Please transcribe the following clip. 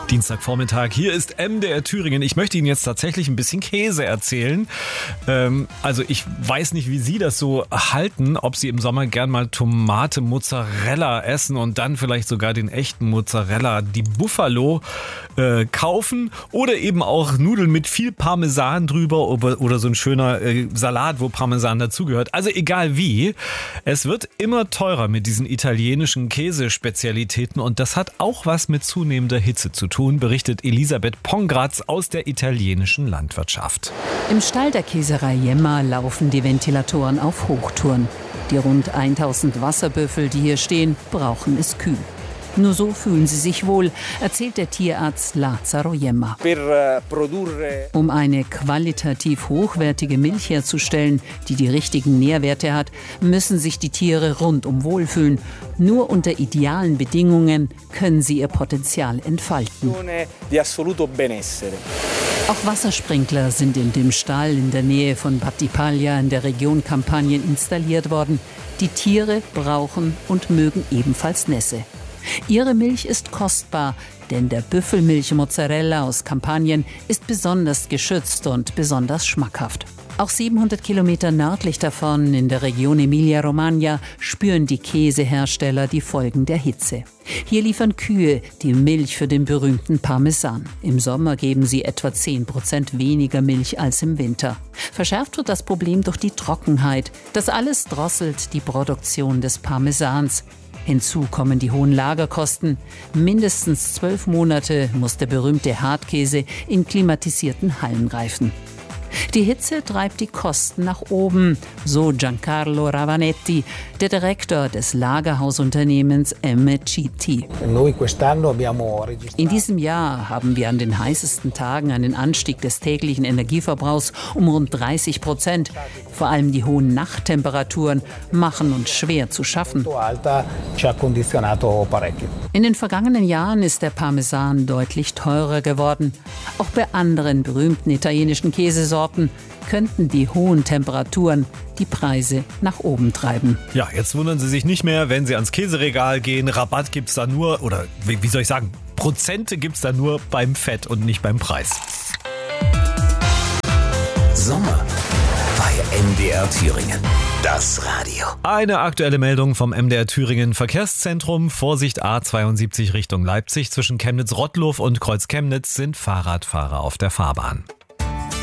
Dienstagvormittag, hier ist MDR Thüringen. Ich möchte Ihnen jetzt tatsächlich ein bisschen Käse erzählen. Also ich weiß nicht, wie Sie das so halten, ob Sie im Sommer gern mal Tomate Mozzarella essen und dann vielleicht sogar den echten Mozzarella, die Buffalo, kaufen oder eben auch Nudeln mit viel Parmesan drüber oder so ein schöner Salat, wo Parmesan dazugehört. Also egal wie, es wird immer teurer mit diesen italienischen Käsespezialitäten und das hat auch was mit zunehmender Hitze zu tun, berichtet Elisabeth Pongratz aus der italienischen Landwirtschaft. Im Stall der Käserei Jemma laufen die Ventilatoren auf Hochtouren. Die rund 1000 Wasserbüffel, die hier stehen, brauchen es kühl. Nur so fühlen sie sich wohl, erzählt der Tierarzt Lazzaro Jemma. Um eine qualitativ hochwertige Milch herzustellen, die die richtigen Nährwerte hat, müssen sich die Tiere rundum wohlfühlen. Nur unter idealen Bedingungen können sie ihr Potenzial entfalten. Auch Wassersprinkler sind in dem Stall in der Nähe von Battipaglia in der Region Kampanien installiert worden. Die Tiere brauchen und mögen ebenfalls Nässe. Ihre Milch ist kostbar, denn der Büffelmilch-Mozzarella aus Kampanien ist besonders geschützt und besonders schmackhaft. Auch 700 Kilometer nördlich davon, in der Region Emilia-Romagna, spüren die Käsehersteller die Folgen der Hitze. Hier liefern Kühe die Milch für den berühmten Parmesan. Im Sommer geben sie etwa 10% weniger Milch als im Winter. Verschärft wird das Problem durch die Trockenheit. Das alles drosselt die Produktion des Parmesans. Hinzu kommen die hohen Lagerkosten. Mindestens 12 Monate muss der berühmte Hartkäse in klimatisierten Hallen reifen. Die Hitze treibt die Kosten nach oben, so Giancarlo Ravanetti, der Direktor des Lagerhausunternehmens MCT. In diesem Jahr haben wir an den heißesten Tagen einen Anstieg des täglichen Energieverbrauchs um rund 30%. Vor allem die hohen Nachttemperaturen machen uns schwer zu schaffen. In den vergangenen Jahren ist der Parmesan deutlich teurer geworden. Auch bei anderen berühmten italienischen Käsesorten könnten die hohen Temperaturen die Preise nach oben treiben. Ja, jetzt wundern Sie sich nicht mehr, wenn Sie ans Käseregal gehen. Rabatt gibt's da nur, oder wie soll ich sagen, Prozente gibt's da nur beim Fett und nicht beim Preis. Sommer bei MDR Thüringen. Das Radio. Eine aktuelle Meldung vom MDR Thüringen Verkehrszentrum. Vorsicht A72 Richtung Leipzig. Zwischen Chemnitz-Rottluff und Kreuz Chemnitz sind Fahrradfahrer auf der Fahrbahn.